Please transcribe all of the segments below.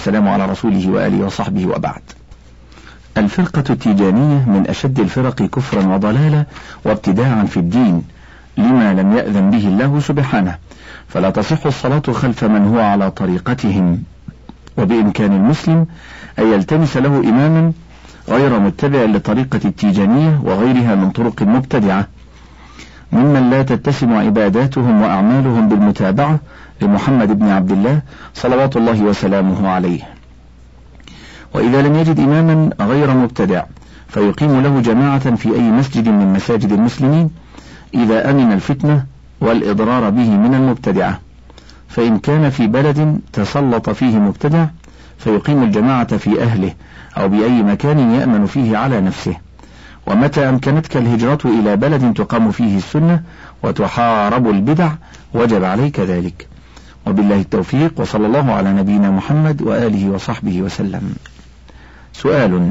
والسلام على رسوله وآله وصحبه وبعد. الفرقة التيجانية من أشد الفرق كفرا وضلالا وابتداعا في الدين لما لم يأذن به الله سبحانه، فلا تصح الصلاة خلف من هو على طريقتهم، وبإمكان المسلم أن يلتمس له إماما غير متبع لطريقة التيجانية وغيرها من طرق مبتدعة ممن لا تتسم عباداتهم وأعمالهم بالمتابعة لمحمد بن عبد الله صلوات الله وسلامه عليه. وإذا لم يجد إماما غير مبتدع فيقيم له جماعة في أي مسجد من مساجد المسلمين إذا أمن الفتنة والإضرار به من المبتدعة، فإن كان في بلد تسلط فيه مبتدع فيقيم الجماعة في أهله أو بأي مكان يأمن فيه على نفسه. ومتى أمكنتك الهجرة إلى بلد تقام فيه السنة وتحارب البدع وجب عليك ذلك. وبالله التوفيق، وصلى الله على نبينا محمد وآله وصحبه وسلم. سؤال: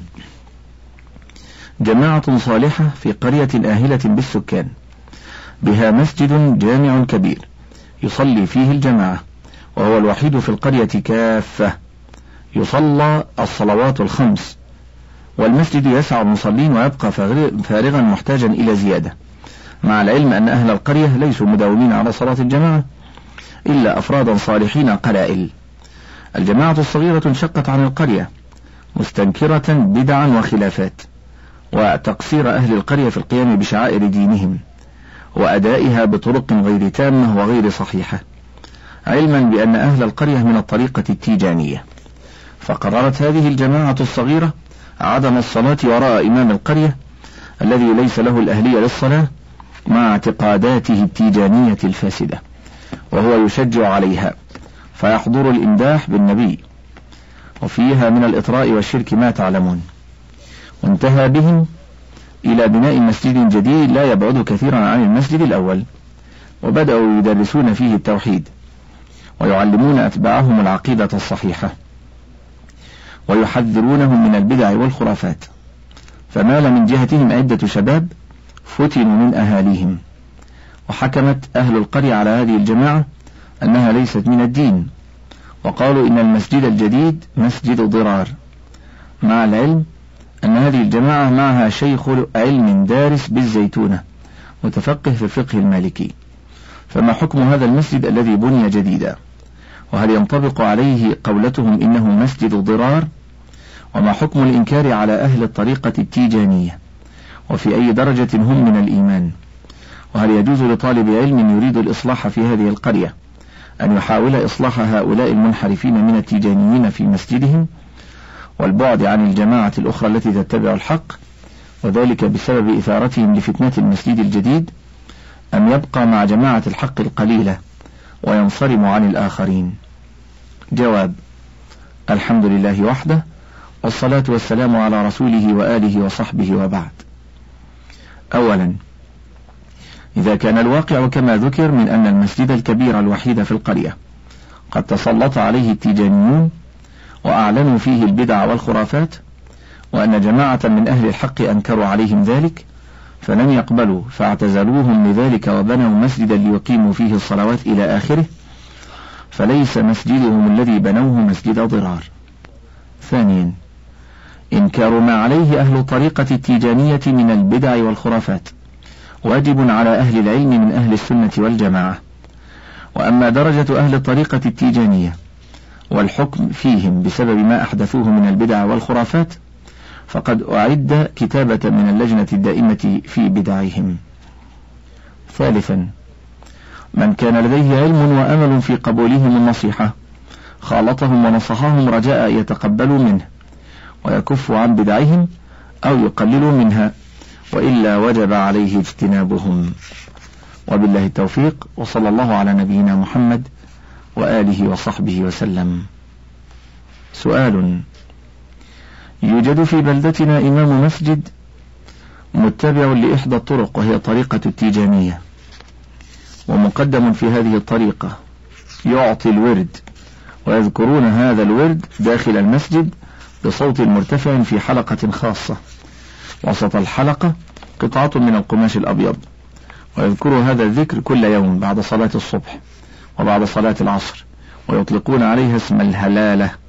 جماعة صالحة في قرية آهلة بالسكان بها مسجد جامع كبير يصلي فيه الجماعة، وهو الوحيد في القرية كافة يصلى الصلوات الخمس، والمسجد يسع المصلين ويبقى فارغا محتاجا إلى زيادة، مع العلم أن أهل القرية ليسوا مداومين على صلاة الجماعة إلا أفرادا صالحين قلائل. الجماعة الصغيرة انشقت عن القرية مستنكرة بدعا وخلافات وتقصير أهل القرية في القيام بشعائر دينهم وأدائها بطرق غير تامة وغير صحيحة، علما بأن أهل القرية من الطريقة التيجانية، فقررت هذه الجماعة الصغيرة عدم الصلاة وراء إمام القرية الذي ليس له الأهلية للصلاة مع اعتقاداته التيجانية الفاسدة، وهو يشجع عليها فيحضر الإمداح بالنبي، وفيها من الإطراء والشرك ما تعلمون. وانتهى بهم إلى بناء مسجد جديد لا يبعد كثيرا عن المسجد الأول، وبدأوا يدرسون فيه التوحيد ويعلمون أتباعهم العقيدة الصحيحة ويحذرونهم من البدع والخرافات، فمال من جهتهم عدة شباب فتنوا من أهاليهم، وحكمت أهل القرية على هذه الجماعة أنها ليست من الدين، وقالوا إن المسجد الجديد مسجد ضرار، مع العلم أن هذه الجماعة معها شيخ علم دارس بالزيتونة متفقه في الفقه المالكي، فما حكم هذا المسجد الذي بني جديدا؟ وهل ينطبق عليه قولتهم إنه مسجد ضرار؟ وما حكم الإنكار على أهل الطريقة التيجانية؟ وفي أي درجة هم من الإيمان؟ وهل يجوز لطالب علم يريد الإصلاح في هذه القرية أن يحاول إصلاح هؤلاء المنحرفين من التيجانيين في مسجدهم والبعد عن الجماعة الأخرى التي تتبع الحق، وذلك بسبب إثارتهم لفتنة المسجد الجديد، أم يبقى مع جماعة الحق القليلة وينصرم عن الآخرين؟ جواب: الحمد لله وحده، والصلاة والسلام على رسوله وآله وصحبه وبعد. أولا، إذا كان الواقع كما ذكر من أن المسجد الكبير الوحيد في القرية قد تسلط عليه التيجانيون وأعلنوا فيه البدع والخرافات، وأن جماعة من أهل الحق أنكروا عليهم ذلك فلم يقبلوا فاعتزلوهم لذلك وبنوا مسجدا ليقيموا فيه الصلوات إلى آخره، فليس مسجدهم الذي بنوه مسجد ضرار. ثانيا، إنكار ما عليه أهل الطريقة التيجانية من البدع والخرافات واجب على أهل العلم من أهل السنة والجماعة. وأما درجة أهل الطريقة التيجانية والحكم فيهم بسبب ما أحدثوه من البدع والخرافات فقد أعد كتابة من اللجنة الدائمة في بدعهم. ثالثا، من كان لديه علم وأمل في قبولهم النصيحة خالطهم ونصحهم رجاء يتقبلوا منه ويكف عن بدعهم أو يقللوا منها، وإلا وجب عليه اجتنابهم. وبالله التوفيق، وصلى الله على نبينا محمد وآله وصحبه وسلم. سؤال: يوجد في بلدتنا إمام مسجد متبع لإحدى الطرق وهي طريقة التيجانية، ومقدم في هذه الطريقة يعطي الورد، ويذكرون هذا الورد داخل المسجد بصوت مرتفع في حلقة خاصة، وسط الحلقة قطعة من القماش الأبيض، ويذكر هذا الذكر كل يوم بعد صلاة الصبح وبعد صلاة العصر، ويطلقون عليها اسم الهلالة،